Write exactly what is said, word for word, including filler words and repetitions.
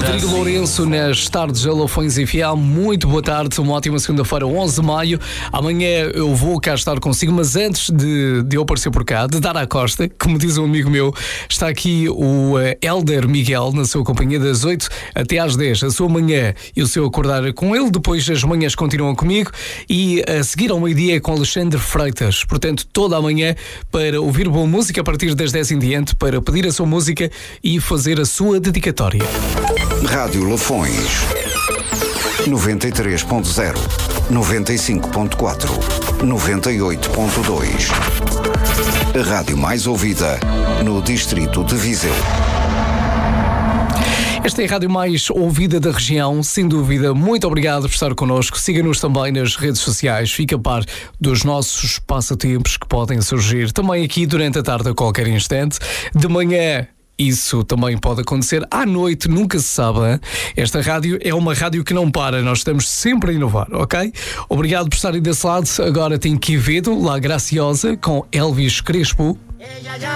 Rodrigo Lourenço nas tardes de Lafões F M. Muito boa tarde, uma ótima segunda-feira, onze de maio. Amanhã eu vou cá estar consigo, mas antes de, de eu aparecer por cá, de dar à costa, como diz um amigo meu, está aqui o Hélder Miguel na sua companhia das oito até às dez. A sua manhã e o seu acordar com ele, depois as manhãs continuam comigo e a seguir ao meio-dia é com Alexandre Freitas. Portanto, toda a manhã para ouvir boa música a partir das dez em diante, para pedir a sua música e fazer a sua dedicatória. Rádio Lafões noventa e três ponto zero, noventa e cinco ponto quatro, noventa e oito ponto dois. A rádio mais ouvida no distrito de Viseu. Esta é a rádio mais ouvida da região, sem dúvida. Muito obrigado por estar connosco. Siga-nos também nas redes sociais. Fique a par dos nossos passatempos que podem surgir também aqui durante a tarde a qualquer instante. De manhã, isso também pode acontecer. À noite, nunca se sabe. Hein? Esta rádio é uma rádio que não para. Nós estamos sempre a inovar, ok? Obrigado por estarem desse lado. Agora tem Quevedo, La Graciosa, com Elvis Crespo.